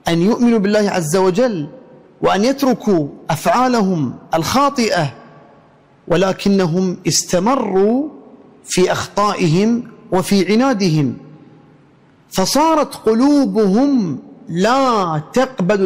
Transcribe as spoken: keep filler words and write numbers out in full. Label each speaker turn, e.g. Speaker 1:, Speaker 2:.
Speaker 1: أن يؤمنوا بالله عز وجل وأن يتركوا أفعالهم الخاطئة، ولكنهم استمروا في أخطائهم وفي عنادهم، فصارت قلوبهم لا تقبل